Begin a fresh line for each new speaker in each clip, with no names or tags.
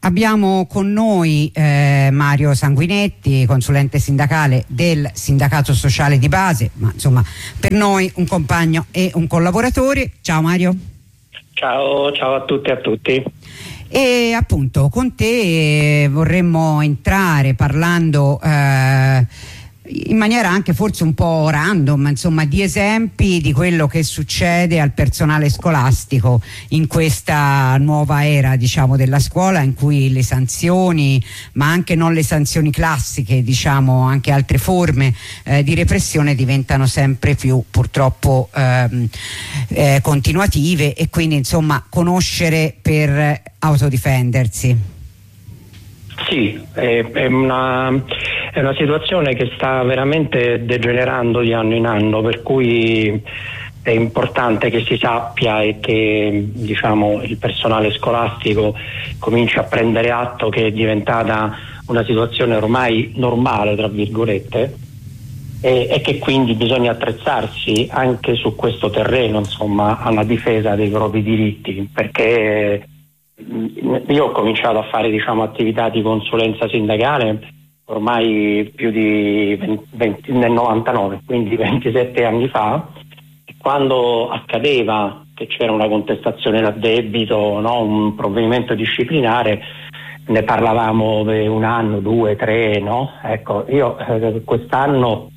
Abbiamo con noi Mario Sanguinetti, consulente sindacale del Sindacato Sociale di Base, ma insomma per noi un compagno e un collaboratore. Ciao Mario.
Ciao a tutti e a tutti.
E appunto con te vorremmo entrare parlando in maniera anche forse un po' random, insomma, di esempi di quello che succede al personale scolastico in questa nuova era, diciamo, della scuola, in cui le sanzioni, ma anche non le sanzioni classiche, diciamo anche altre forme di repressione diventano sempre più purtroppo continuative, e quindi insomma conoscere per autodifendersi.
Sì, è una situazione che sta veramente degenerando di anno in anno, per cui è importante che si sappia e che, diciamo, il personale scolastico cominci a prendere atto che è diventata una situazione ormai normale, tra virgolette, e che quindi bisogna attrezzarsi anche su questo terreno, insomma, alla difesa dei propri diritti, perché io ho cominciato a fare, diciamo, attività di consulenza sindacale ormai più di 20 nel 99, quindi 27 anni fa, e quando accadeva che c'era una contestazione da debito, no, un provvedimento disciplinare, ne parlavamo per un anno, 2, 3, no? Ecco, io quest'anno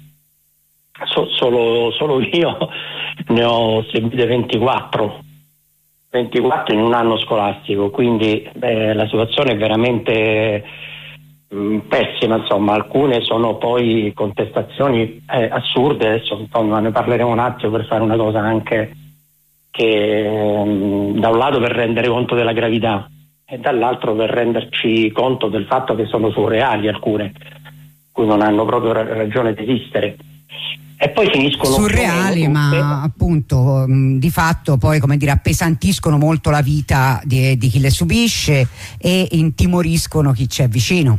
solo io ne ho seguite 24 in un anno scolastico, quindi la situazione è veramente pessima, insomma. Alcune sono poi contestazioni assurde, adesso insomma ne parleremo un attimo, per fare una cosa anche che da un lato per rendere conto della gravità e dall'altro per renderci conto del fatto che sono surreali alcune, cui non hanno proprio ragione di esistere. E poi finiscono
surreali, ma appunto di fatto poi, come dire, appesantiscono molto la vita di chi le subisce e intimoriscono chi c'è vicino.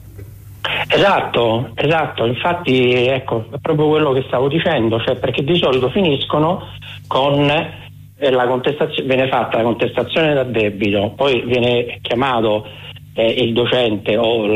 Esatto, infatti ecco, è proprio quello che stavo dicendo, cioè, perché di solito finiscono con la contestazione, viene fatta la contestazione da debito, poi viene chiamato il docente o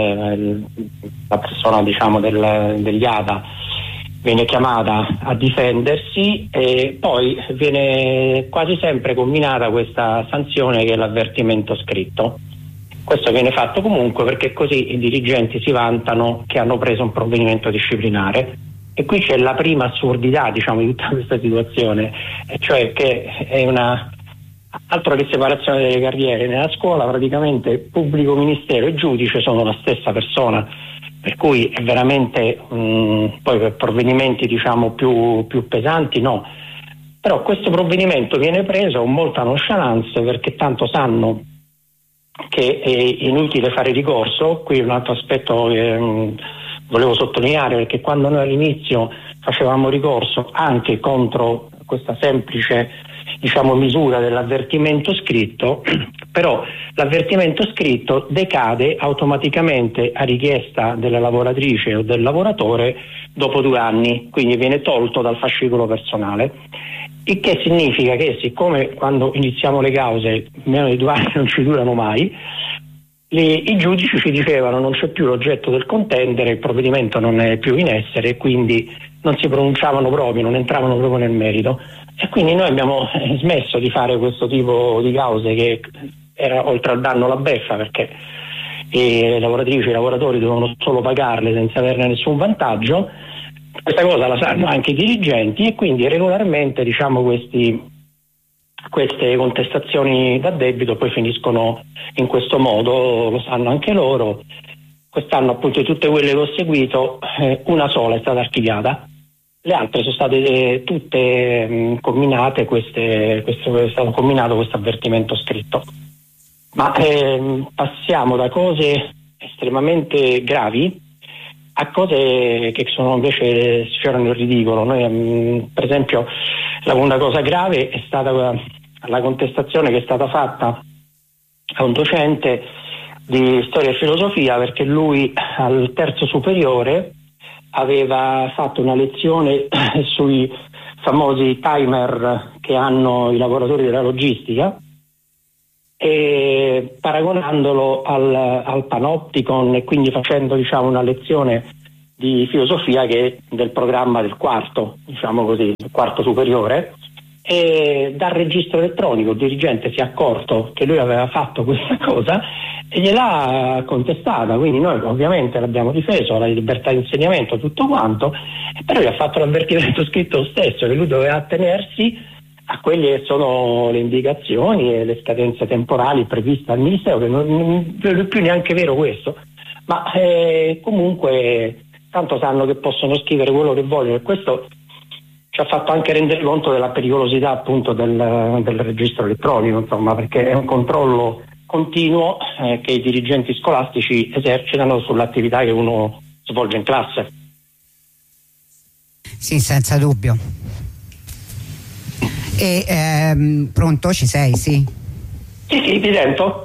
la persona, diciamo, degli ATA, viene chiamata a difendersi, e poi viene quasi sempre combinata questa sanzione che è l'avvertimento scritto. Questo viene fatto comunque perché così i dirigenti si vantano che hanno preso un provvedimento disciplinare, e qui c'è la prima assurdità, diciamo, di tutta questa situazione, e cioè che è una altro che separazione delle carriere. Nella scuola praticamente pubblico ministero e giudice sono la stessa persona, per cui è veramente poi per provvedimenti, diciamo, più pesanti no, però questo provvedimento viene preso con molta nonchalance, perché tanto sanno che è inutile fare ricorso. Qui un altro aspetto che volevo sottolineare, perché quando noi all'inizio facevamo ricorso anche contro questa semplice, diciamo, misura dell'avvertimento scritto, però l'avvertimento scritto decade automaticamente a richiesta della lavoratrice o del lavoratore dopo 2 anni, quindi viene tolto dal fascicolo personale, il che significa che, siccome quando iniziamo le cause meno di 2 anni non ci durano mai, i giudici ci dicevano non c'è più l'oggetto del contendere, il provvedimento non è più in essere, e quindi non si pronunciavano proprio, non entravano proprio nel merito. E quindi noi abbiamo smesso di fare questo tipo di cause, che era oltre al danno la beffa, perché le lavoratrici e i lavoratori dovevano solo pagarle senza averne nessun vantaggio. Questa cosa la sanno anche i dirigenti, e quindi regolarmente, diciamo, queste contestazioni da debito poi finiscono in questo modo, lo sanno anche loro. Quest'anno, appunto, di tutte quelle che ho seguito, una sola è stata archiviata, le altre sono state tutte combinate, è stato combinato questo avvertimento scritto. Ma passiamo da cose estremamente gravi a cose che sono invece sfiorano il ridicolo. Noi, per esempio, una cosa grave è stata la contestazione che è stata fatta a un docente di storia e filosofia, perché lui al terzo superiore aveva fatto una lezione sui famosi timer che hanno i lavoratori della logistica, e paragonandolo al Panopticon, e quindi facendo, diciamo, una lezione di filosofia che è del programma del quarto, diciamo così, del quarto superiore. E dal registro elettronico il dirigente si è accorto che lui aveva fatto questa cosa e gliel'ha contestata, quindi noi ovviamente l'abbiamo difeso, la libertà di insegnamento, tutto quanto, però gli ha fatto l'avvertimento scritto lo stesso, che lui doveva attenersi a quelle che sono le indicazioni e le scadenze temporali previste dal Ministero, che non è più neanche vero questo, ma comunque tanto sanno che possono scrivere quello che vogliono, e questo ci ha fatto anche rendere conto della pericolosità appunto del registro elettronico, insomma, perché è un controllo continuo che i dirigenti scolastici esercitano sull'attività che uno svolge in classe.
Sì, senza dubbio. E pronto, ci sei? Sì,
Sì, ti sento.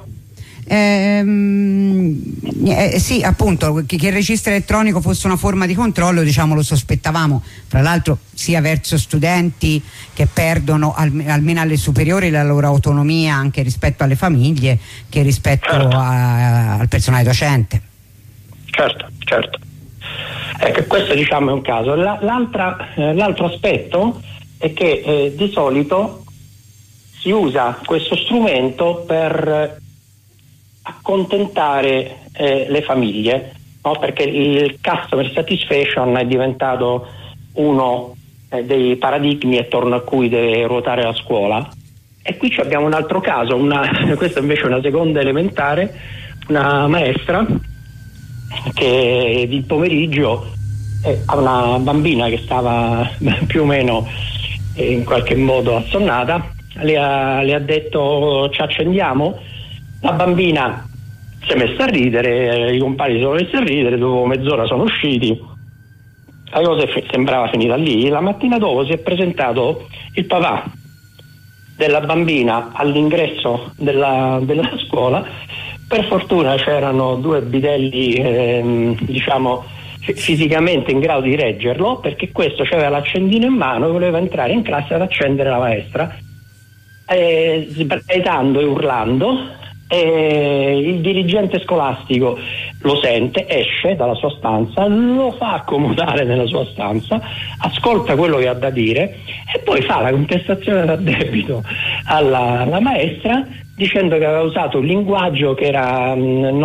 Sì, appunto, che il registro elettronico fosse una forma di controllo, diciamo, lo sospettavamo, fra l'altro sia verso studenti che perdono almeno alle superiori la loro autonomia anche rispetto alle famiglie, che rispetto al personale docente.
Certo. Ecco, questo, diciamo, è un caso. L'altro aspetto è che di solito si usa questo strumento per accontentare le famiglie, no? Perché il customer satisfaction è diventato uno dei paradigmi attorno a cui deve ruotare la scuola. E qui abbiamo un altro caso, questa invece è una seconda elementare, una maestra che il pomeriggio ha una bambina che stava più o meno in qualche modo assonnata, le ha detto: ci accendiamo? La bambina si è messa a ridere, i compagni si sono messi a ridere, dopo mezz'ora sono usciti, la cosa sembrava finita lì. La mattina dopo si è presentato il papà della bambina all'ingresso della scuola. Per fortuna c'erano due bidelli diciamo fisicamente in grado di reggerlo, perché questo aveva l'accendino in mano e voleva entrare in classe ad accendere la maestra, sbraitando e urlando. Il dirigente scolastico lo sente, esce dalla sua stanza, lo fa accomodare nella sua stanza, ascolta quello che ha da dire e poi fa la contestazione da debito alla maestra, dicendo che aveva usato un linguaggio che era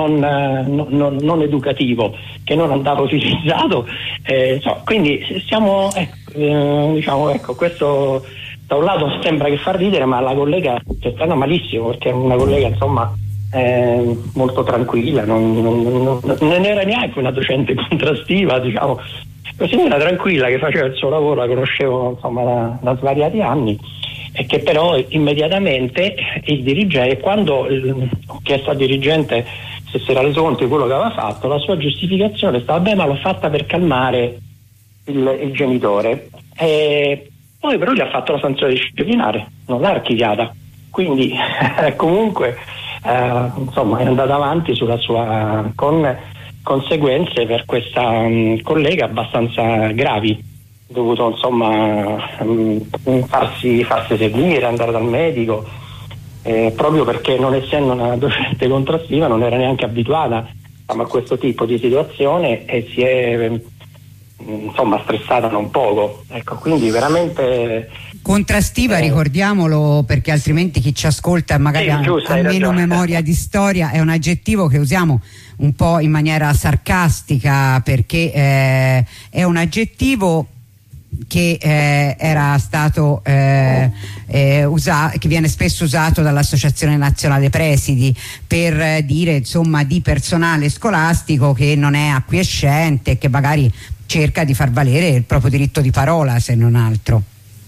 non educativo, che non andava utilizzato. Quindi siamo, diciamo, ecco, questo da un lato sembra che fa ridere, ma la collega è stata malissimo, perché è una collega, insomma, molto tranquilla, non era neanche una docente contrastiva, diciamo, una signora tranquilla che faceva il suo lavoro, la conoscevo, insomma, da svariati anni, e che però immediatamente il dirigente, quando ho chiesto al dirigente se si era reso conto di quello che aveva fatto, la sua giustificazione stava: beh, ma l'ho fatta per calmare il genitore. Poi però gli ha fatto la sanzione disciplinare, non l'ha archiviata, quindi comunque insomma è andata avanti sulla sua, con conseguenze per questa collega abbastanza gravi, dovuto, insomma, farsi seguire, andare dal medico, proprio perché, non essendo una docente contrastiva, non era neanche abituata, insomma, a questo tipo di situazione e si è, insomma, stressata un poco, ecco. Quindi veramente
contrastiva, ricordiamolo, perché altrimenti chi ci ascolta magari ha meno memoria di storia, è un aggettivo che usiamo un po' in maniera sarcastica, perché è un aggettivo che era stato che viene spesso usato dall'Associazione Nazionale Presidi per dire, insomma, di personale scolastico che non è acquiescente, che magari cerca di far valere il proprio diritto di parola, se non altro.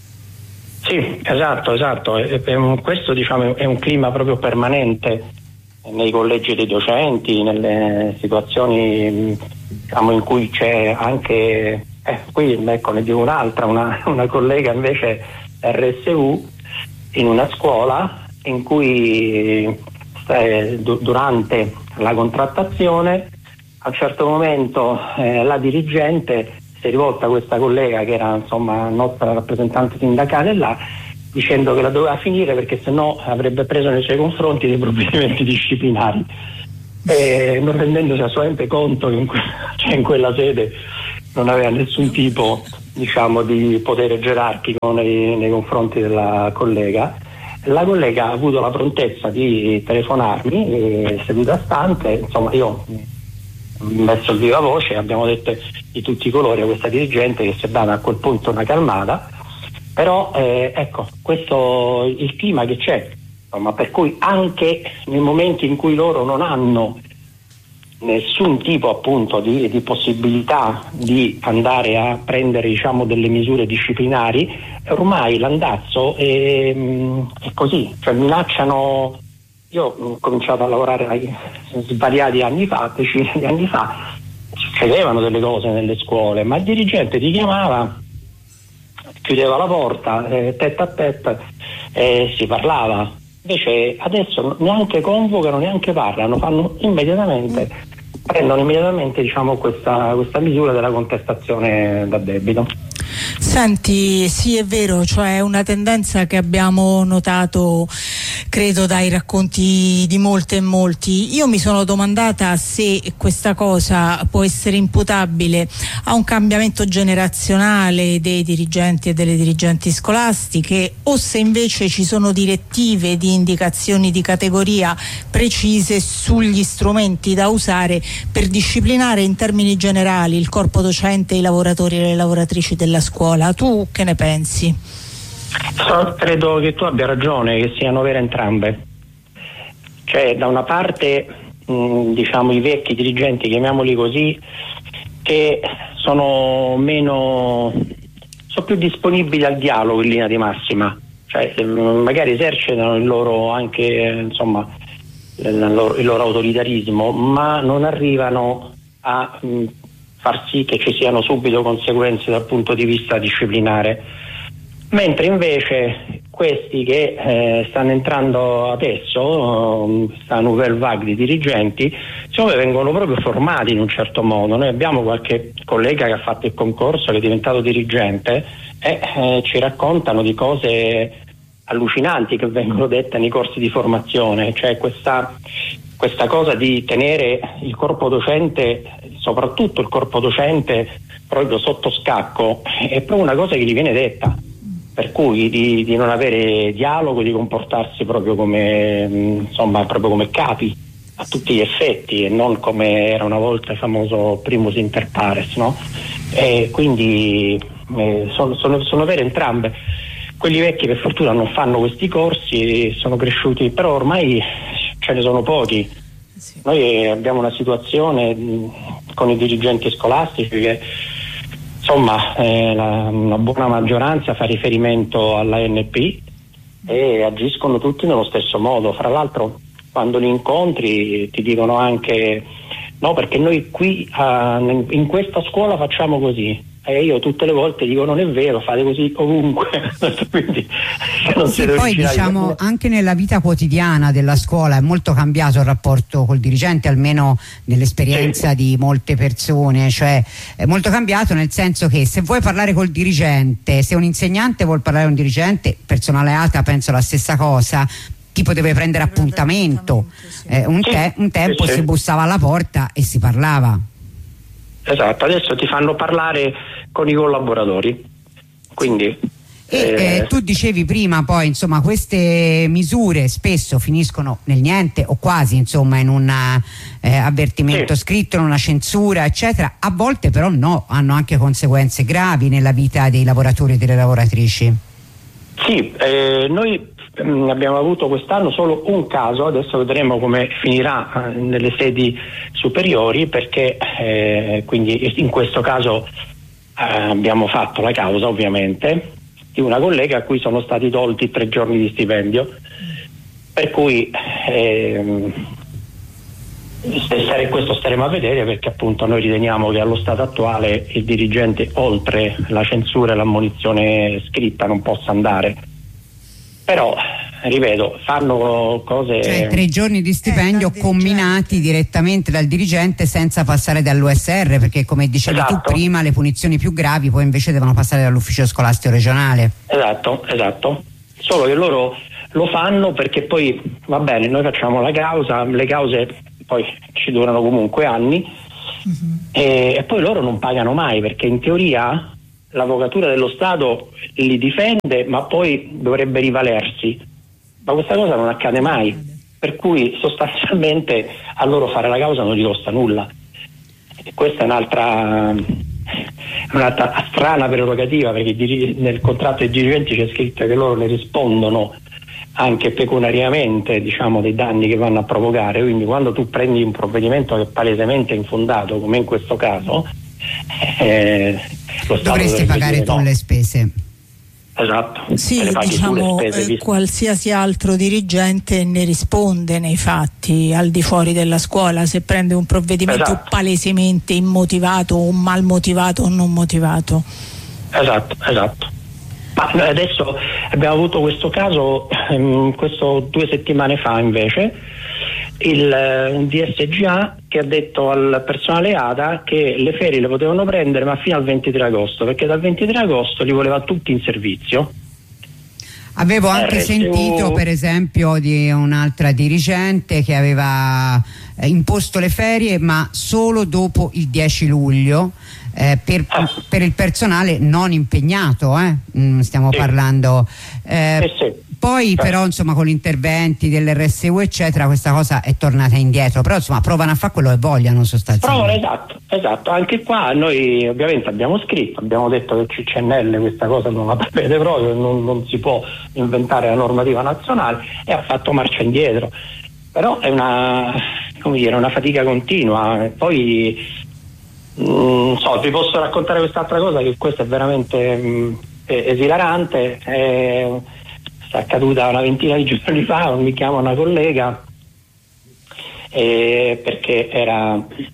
Sì, esatto. Questo, diciamo, è un clima proprio permanente nei collegi dei docenti, nelle situazioni, diciamo, in cui c'è anche qui, ecco, ne dico un'altra, una collega invece RSU in una scuola in cui durante la contrattazione a un certo momento la dirigente si è rivolta a questa collega, che era, insomma, nostra rappresentante sindacale là, dicendo che la doveva finire perché sennò avrebbe preso nei suoi confronti dei provvedimenti disciplinari, non rendendosi assolutamente conto che in quella sede non aveva nessun tipo, diciamo, di potere gerarchico nei confronti della collega. La collega ha avuto la prontezza di telefonarmi, seduta stante, insomma io ho messo il viva voce, abbiamo detto di tutti i colori a questa dirigente che si è data a quel punto una calmata, però ecco, questo il clima che c'è, insomma, per cui anche nei momenti in cui loro non hanno nessun tipo appunto di possibilità di andare a prendere, diciamo, delle misure disciplinari, ormai l'andazzo è così, cioè minacciano. Io ho cominciato a lavorare svariati anni fa, decine di anni fa, succedevano delle cose nelle scuole, ma il dirigente ti chiamava, chiudeva la porta, tête a tête, si parlava. Invece adesso neanche convocano, neanche parlano, prendono immediatamente, diciamo, questa misura della contestazione da debito.
Senti, sì, è vero, cioè è una tendenza che abbiamo notato, credo, dai racconti di molte e molti. Io mi sono domandata se questa cosa può essere imputabile a un cambiamento generazionale dei dirigenti e delle dirigenti scolastiche, o se invece ci sono direttive di indicazioni di categoria precise sugli strumenti da usare per disciplinare in termini generali il corpo docente e i lavoratori e le lavoratrici della scuola. Tu che ne pensi?
Credo che tu abbia ragione, che siano vere entrambe. Cioè, da una parte diciamo i vecchi dirigenti, chiamiamoli così, che sono più disponibili al dialogo in linea di massima, cioè magari esercitano il loro anche, insomma, il loro autoritarismo, ma non arrivano a far sì che ci siano subito conseguenze dal punto di vista disciplinare, mentre invece questi che stanno entrando adesso, sta nouvelle vague di dirigenti, insomma, vengono proprio formati in un certo modo. Noi abbiamo qualche collega che ha fatto il concorso, che è diventato dirigente, e ci raccontano di cose allucinanti che vengono dette nei corsi di formazione, cioè questa cosa di tenere il corpo docente, soprattutto il corpo docente, proprio sotto scacco, è proprio una cosa che gli viene detta, per cui di non avere dialogo, di comportarsi proprio come capi a tutti gli effetti, e non come era una volta il famoso primus inter pares, no? E quindi sono vere entrambe. Quelli vecchi per fortuna non fanno questi corsi, sono cresciuti, però ormai ce ne sono pochi. Sì. Noi abbiamo una situazione con i dirigenti scolastici che, insomma, una buona maggioranza fa riferimento all'ANP e agiscono tutti nello stesso modo. Fra l'altro, quando li incontri ti dicono anche: no, perché noi qui in questa scuola facciamo così. E io tutte le volte dico: non è vero, fate così ovunque. Quindi,
sì, poi diciamo anche nella vita quotidiana della scuola è molto cambiato il rapporto col dirigente, almeno nell'esperienza di molte persone, cioè è molto cambiato, nel senso che se vuoi parlare col dirigente, se un insegnante vuol parlare con un dirigente, personale alta penso la stessa cosa, tipo deve prendere appuntamento, sì. Un tempo si bussava alla porta e si parlava.
Esatto, adesso ti fanno parlare con i collaboratori, quindi
tu dicevi prima, poi insomma queste misure spesso finiscono nel niente o quasi, insomma, in un avvertimento scritto, in una censura, eccetera. A volte però no, hanno anche conseguenze gravi nella vita dei lavoratori e delle lavoratrici.
Sì, noi abbiamo avuto quest'anno solo un caso, adesso vedremo come finirà nelle sedi superiori, perché quindi in questo caso abbiamo fatto la causa, ovviamente, di una collega a cui sono stati tolti 3 giorni di stipendio, per cui questo staremo a vedere, perché appunto noi riteniamo che allo stato attuale il dirigente, oltre la censura e l'ammonizione scritta, non possa andare. Però, ripeto, fanno cose...
Cioè 3 giorni di stipendio combinati direttamente dal dirigente senza passare dall'USR, perché come dicevi tu prima, le punizioni più gravi poi invece devono passare dall'ufficio scolastico regionale.
Esatto. solo che loro lo fanno perché poi va bene, noi facciamo la causa, le cause poi ci durano comunque anni, e poi loro non pagano mai, perché in teoria l'avvocatura dello Stato li difende, ma poi dovrebbe rivalersi, ma questa cosa non accade mai, per cui sostanzialmente a loro fare la causa non gli costa nulla. E questa è un'altra strana prerogativa, perché nel contratto dei dirigenti c'è scritto che loro ne rispondono anche pecuniariamente, diciamo, dei danni che vanno a provocare. Quindi quando tu prendi un provvedimento che è palesemente infondato, come in questo caso, lo Stato
dovresti pagare tu le spese.
Esatto.
Sì, diciamo, qualsiasi altro dirigente ne risponde nei fatti al di fuori della scuola se prende un provvedimento palesemente immotivato o mal motivato o non motivato.
Esatto. Ma adesso abbiamo avuto questo caso, questo 2 settimane fa invece, un DSGA che ha detto al personale ATA che le ferie le potevano prendere ma fino al 23 agosto, perché dal 23 agosto li voleva tutti in servizio.
Avevo anche sentito per esempio di un'altra dirigente che aveva imposto le ferie ma solo dopo il 10 luglio per il personale non impegnato, stiamo parlando. Poi però insomma con gli interventi dell'RSU eccetera questa cosa è tornata indietro, però insomma provano a fare quello che vogliono sostanzialmente.
Esatto, anche qua noi ovviamente abbiamo scritto, abbiamo detto che il CCNL questa cosa non la prevede proprio, non si può inventare la normativa nazionale, e ha fatto marcia indietro, però è una fatica continua. Poi vi posso raccontare quest'altra cosa, che questa è veramente esilarante, è accaduta una ventina di giorni fa. Mi chiama una collega perché era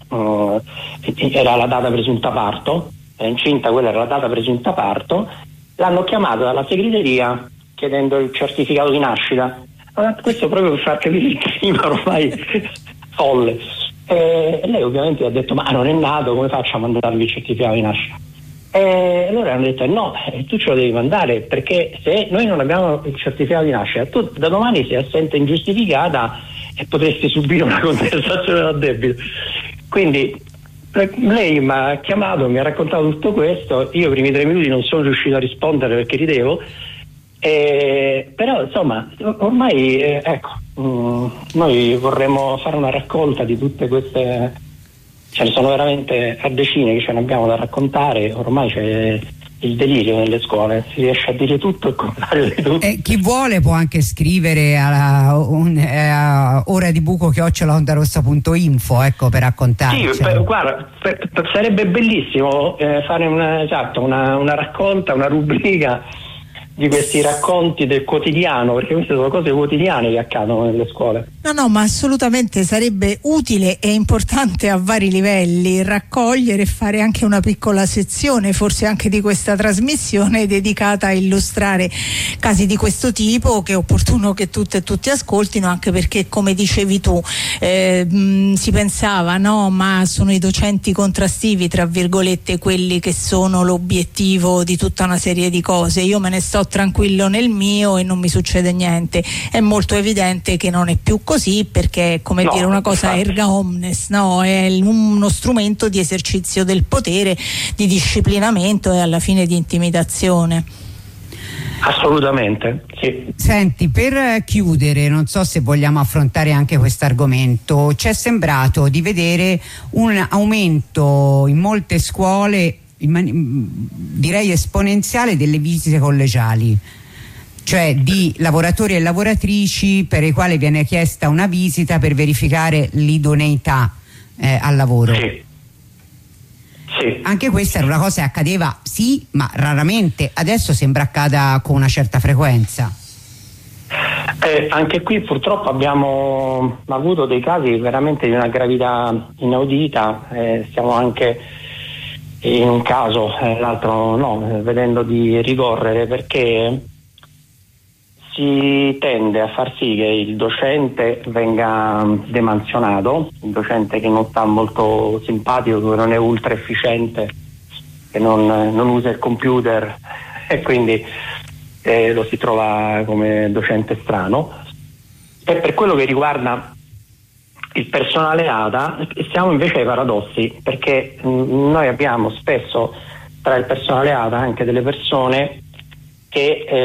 la data presunta parto, è incinta, quella era la data presunta parto, l'hanno chiamata dalla segreteria chiedendo il certificato di nascita. Questo proprio per far capire il clima ormai folle. E lei ovviamente ha detto: ma non è nato, come faccio a mandarvi il certificato di nascita? E allora hanno detto: no, tu ce lo devi mandare, perché se noi non abbiamo il certificato di nascita, tu da domani sei assente ingiustificata e potresti subire una contestazione da debito. Quindi lei mi ha chiamato, mi ha raccontato tutto questo, io i primi 3 minuti non sono riuscito a rispondere perché ridevo, però insomma ormai noi vorremmo fare una raccolta di tutte queste, ce ne sono veramente a decine che ce ne abbiamo da raccontare. Ormai c'è il delirio nelle scuole, si riesce a dire tutto il contrario di tutto.
Chi vuole può anche scrivere a oradibuco@ondarossa.info, ecco, per raccontarci.
Sì, guarda, sarebbe bellissimo fare una raccolta, una rubrica di questi racconti del quotidiano, perché queste sono cose quotidiane che accadono nelle scuole.
No, ma assolutamente sarebbe utile e importante a vari livelli raccogliere e fare anche una piccola sezione, forse anche di questa trasmissione, dedicata a illustrare casi di questo tipo, che è opportuno che tutte e tutti ascoltino, anche perché, come dicevi tu, si pensava, no, ma sono i docenti contrastivi, tra virgolette, quelli che sono l'obiettivo di tutta una serie di cose. Io me ne sto tranquillo nel mio e non mi succede niente. È molto evidente che non è più così, perché è come dire una cosa erga omnes, no? È uno strumento di esercizio del potere, di disciplinamento e alla fine di intimidazione.
Assolutamente, sì.
Senti, per chiudere, non so se vogliamo affrontare anche questo argomento, ci è sembrato di vedere un aumento in molte scuole, direi esponenziale, delle visite collegiali, cioè di lavoratori e lavoratrici per i quali viene chiesta una visita per verificare l'idoneità al lavoro.
Sì.
Anche questa era una cosa che accadeva, sì, ma raramente. Adesso sembra accada con una certa frequenza.
Anche qui purtroppo abbiamo avuto dei casi veramente di una gravità inaudita. Stiamo anche in un caso, l'altro no, vedendo di ricorrere, perché si tende a far sì che il docente venga demansionato, il docente che non sta molto simpatico, che non è ultra efficiente, che non usa il computer, e quindi lo si trova come docente strano. E per quello che riguarda il personale ATA siamo invece ai paradossi, perché noi abbiamo spesso tra il personale ATA anche delle persone che